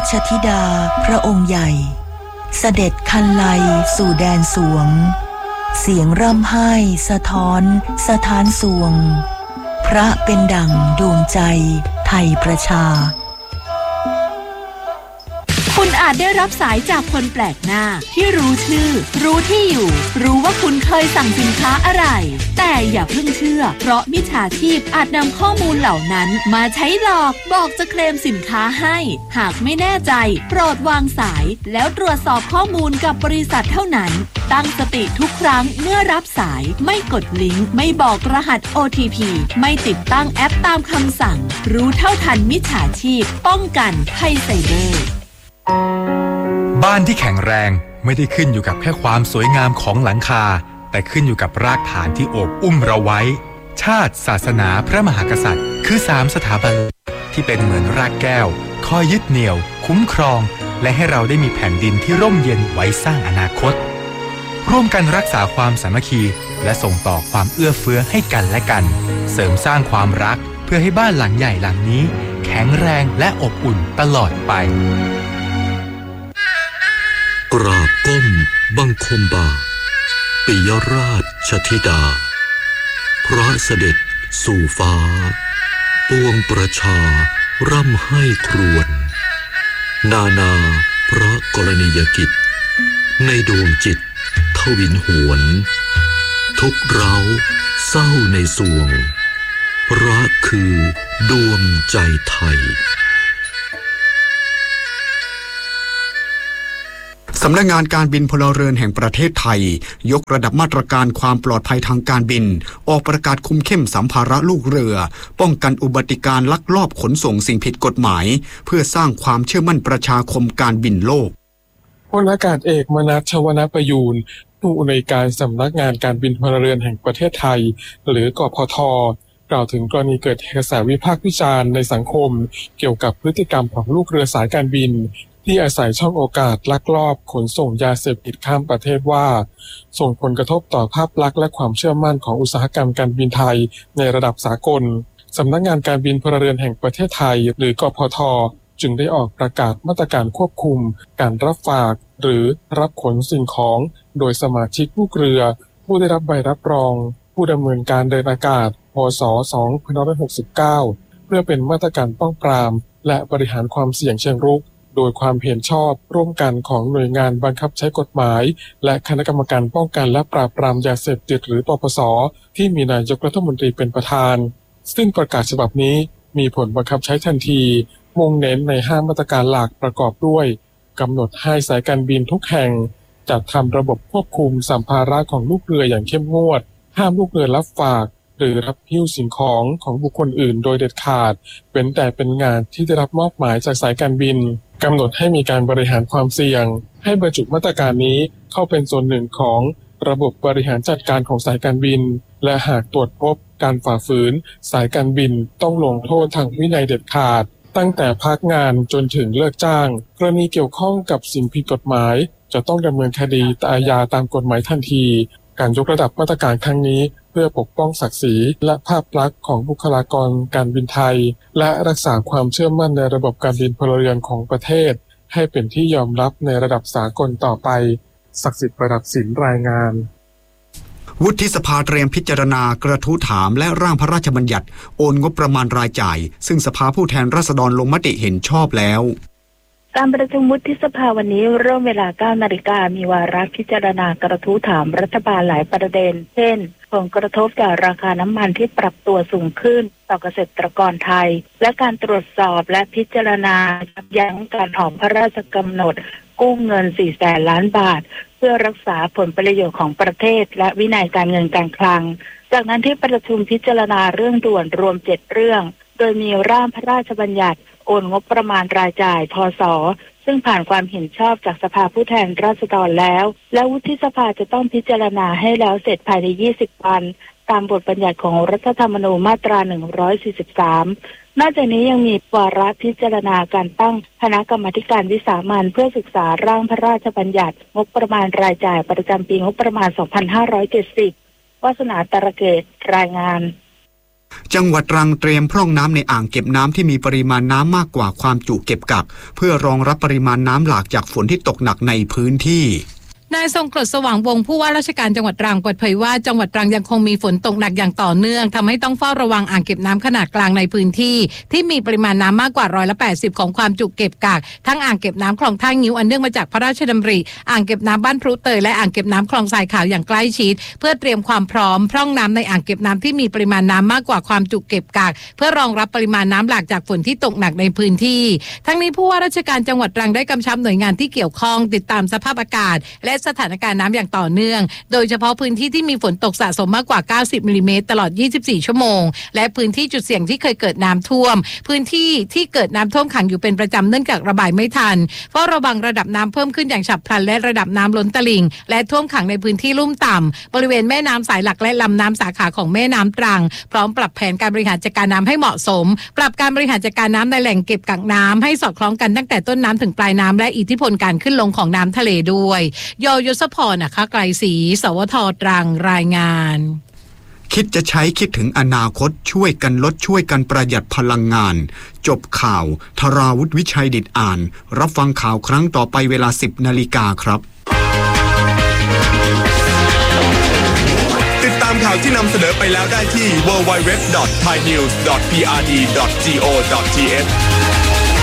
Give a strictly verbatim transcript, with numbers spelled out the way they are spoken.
ชธิดาพระองค์ใหญ่เสด็จคันไลสู่แดนสวงเสียงร่ำไห้สะท้อนสถานสวงพระเป็นดั่งดวงใจไทยประชาคุณอาจได้รับสายจากคนแปลกหน้าที่รู้ชื่อรู้ที่อยู่รู้ว่าคุณเคยสั่งสินค้าอะไรแต่อย่าเพิ่งเชื่อเพราะมิจฉาชีพอาจนำข้อมูลเหล่านั้นมาใช้หลอกบอกจะเคลมสินค้าให้หากไม่แน่ใจโปรดวางสายแล้วตรวจสอบข้อมูลกับบริษัทเท่านั้นตั้งสติทุกครั้งเมื่อรับสายไม่กดลิงก์ไม่บอกรหัส โอ ที พี ไม่ติดตั้งแอปตามคำสั่งรู้เท่าทันมิจฉาชีพป้องกันภัยไซเบอร์บ้านที่แข็งแรงไม่ได้ขึ้นอยู่กับแค่ความสวยงามของหลังคาแต่ขึ้นอยู่กับรากฐานที่โอบอุ้มเราไว้ชาติศาสนาพระมหากษัตริย์คือสามสถาบันที่เป็นเหมือนรากแก้วคอยยึดเหนี่ยวคุ้มครองและให้เราได้มีแผ่นดินที่ร่มเย็นไว้สร้างอนาคตร่วมกันรักษาความสามัคคีและส่งต่อความเอื้อเฟื้อให้กันและกันเสริมสร้างความรักเพื่อให้บ้านหลังใหญ่หลังนี้แข็งแรงและอบอุ่นตลอดไปกราบก้มบังคมบาทปิยราชธิดาพระเสด็จสู่ฟ้าปวงประชาร่ำไห้ครวญนานาพระกรณียกิจในดวงจิตทวินหวนทุกเร้าเศร้าในสวงพระคือดวงใจไทยสำนักงานการบินพลเรือนแห่งประเทศไทยยกระดับมาตรการความปลอดภัยทางการบินออกประกาศคุมเข้มสัมภาระลูกเรือป้องกันอุบัติการลักลอบขนส่งสิ่งผิดกฎหมายเพื่อสร้างความเชื่อมั่นประชาคมการบินโลกพลอากาศเอกมนัส ชวนาประยูรผู้อำนวยการสำนักงานการบินพลเรือนแห่งประเทศไทยหรือกพท.กล่าวถึงกรณีเกิดกระแสวิพากษ์วิจารณ์ในสังคมเกี่ยวกับพฤติกรรมของลูกเรือสายการบินที่อาศัยช่องโอกาสลักลอบขนส่งยาเสพติดข้ามประเทศว่าส่งผลกระทบต่อภาพลักษณ์และความเชื่อมั่นของอุตสาหกรรมการบินไทยในระดับสากลสำนักงานการบินพลเรือนแห่งประเทศไทยหรือกพท.จึงได้ออกประกาศมาตรการควบคุมการรับฝากหรือรับขนสิ่งของโดยสมาชิกลูกเรือผู้ได้รับใบรับรองผู้ดำเนินการเดินอากาศพ.ศ. สองพันห้าร้อยหกสิบเก้าเพื่อเป็นมาตรการป้องปรามและบริหารความเสี่ยงเชิงรุกโดยความเห็นชอบร่วมกันของหน่วยงานบังคับใช้กฎหมายและคณะกรรมการป้องกันและปราบปรามยาเสพติดหรือปปส.ที่มีนายกรัฐมนตรีเป็นประธานซึ่งประกาศฉบับนี้มีผลบังคับใช้ทันทีมุ่งเน้นในห้ามาตรการหลักประกอบด้วยกำหนดให้สายการบินทุกแห่งจัดทำระบบควบคุมสัมภาระของลูกเรืออย่างเข้มงวดห้ามลูกเรือรับฝากหรือรับหิ้วสิ่งของของบุคคลอื่นโดยเด็ดขาดเว้นแต่เป็นงานที่ได้รับมอบหมายจากสายการบินกำหนดให้มีการบริหารความเสี่ยงให้บรรจุมาตรการนี้เข้าเป็นส่วนหนึ่งของระบบบริหารจัดการของสายการบินและหากตรวจพบการฝ่าฝืนสายการบินต้องลงโทษทางวินัยเด็ดขาดตั้งแต่พักงานจนถึงเลิกจ้างกรณีเกี่ยวข้องกับสิ่งผิดกฎหมายจะต้องดำเนินคดีอาญาตามกฎหมายทันทีการยกระดับมาตรการครั้งนี้เพื่อปกป้องศักดิ์ศรีและภาพลักษณ์ของบุคลากรการบินไทยและรักษาความเชื่อมั่นในระบบการบินพลเรือนของประเทศให้เป็นที่ยอมรับในระดับสากลต่อไปศักดิ์สิทธิ์ประดับศิลป์รายงานวุฒิสภาเตรียมพิจารณากระทู้ถามและร่างพระราชบัญญัติโอนงบประมาณรายจ่ายซึ่งสภาผู้แทนราษฎรลงมติเห็นชอบแล้วการประชุมวุฒิสภาวันนี้เริ่มเวลา เก้านาฬิกา มีวาระพิจารณากระทู้ถามรัฐบาลหลายประเด็นเช่นผลกระทบจากราคาน้ำมันที่ปรับตัวสูงขึ้นต่อเกษตรกรไทยและการตรวจสอบและพิจารณายับยั้งการออกพระราชกำหนดกู้เงิน สี่แสนล้านบาทเพื่อรักษาผลประโยชน์ของประเทศและวินัยการเงินการคลังจากนั้นที่ประชุมพิจารณาเรื่องด่วนรวมเจ็ดเรื่องโดยมีร่างพระราชบัญญัติโอนงบประมาณรายจ่ายพศซึ่งผ่านความเห็นชอบจากสภาผู้แทนราษฎรแล้วและวุฒิสภาจะต้องพิจารณาให้แล้วเสร็จภายในยี่สิบวันตามบทบัญญัติของรัฐธรรมนูญมาตราหนึ่งร้อยสี่สิบสามนอกจากนี้ยังมีวาระพิจารณาการตั้งคณะกรรมาการวิสามัญเพื่อศึกษาร่างพระราชบัญญัติงบประมาณรายจ่ายประจำปีงบประมาณสองพันห้าร้อยเจ็ดสิบวาสนาตระเกตรายงานจังหวัดตรังเตรียมพร่องน้ำในอ่างเก็บน้ำที่มีปริมาณน้ำมากกว่าความจุเก็บกักเพื่อรองรับปริมาณน้ำหลากจากฝนที่ตกหนักในพื้นที่นายทรงกรดสว่างวงศ์ผู้ว่าราชการจังหวัดตรังเปิดเผยว่าจังหวัดตรังยังคงมีฝนตกหนักอย่างต่อเนื่องทำให้ต้องเฝ้าระวังอ่างเก็บน้ำขนาดกลางในพื้นที่ที่มีปริมาณน้ำมากกว่าร้อยละแปดสิบของความจุเก็บกักทั้งอ่างเก็บน้ำคลองท่างิ้วอันเนื่องมาจากพระราชดำริอ่างเก็บน้ำบ้านพรุเตยและอ่างเก็บน้ำคลองทรายขาวอย่างใกล้ชิดเพื่อเตรียมความพร้อมพร่องน้ำในอ่างเก็บน้ำที่มีปริมาณน้ำมากกว่าความจุเก็บกักเพื่อรองรับปริมาณน้ำหลากจากฝนที่ตกหนักในพื้นที่ทั้งนี้ผู้ว่าราชการจังหวัดตรังได้กำชับหน่วยงานที่เกี่ยวข้องติดตามสภาพอากาศและสถานการณ์น้ำอย่างต่อเนื่องโดยเฉพาะพื้นที่ที่มีฝนตกสะสมมากกว่าเก้าสิบมิลลิเมตรตลอดยี่สิบสี่ชั่วโมงและพื้นที่จุดเสี่ยงที่เคยเกิดน้ำท่วมพื้นที่ที่เกิดน้ำท่วมขังอยู่เป็นประจำเนื่องจากระบายไม่ทันเฝ้าระวังระดับน้ำเพิ่มขึ้นอย่างฉับพลันและระดับน้ำล้นตลิ่งและท่วมขังในพื้นที่ลุ่มต่ำบริเวณแม่น้ำสายหลักและลำน้ำสาขาของแม่น้ำตรังพร้อมปรับแผนการบริหารจัดการน้ำให้เหมาะสมปรับการบริหารจัดการน้ำในแหล่งเก็บกักน้ำให้สอดคล้องกันตั้งแต่ต้นน้ำถึงปลายน้ำและอิทธิพลการขึ้นลงของน้ำทะเลด้วยโยยศพรนะคะไกรศรีสวท.ตรังรายงานคิดจะใช้คิดถึงอนาคตช่วยกันลดช่วยกันประหยัดพลังงานจบข่าวธราวุฒิวิชัยดิษฐ์อ่านรับฟังข่าวครั้งต่อไปเวลา สิบนาฬิกาครับติดตามข่าวที่นำเสนอไปแล้วได้ที่ ดับเบิลยู ดับเบิลยู ดับเบิลยู ดอท ไทยนิวส์ ดอท พี อาร์ ดี ดอท โก ดอท ที เอช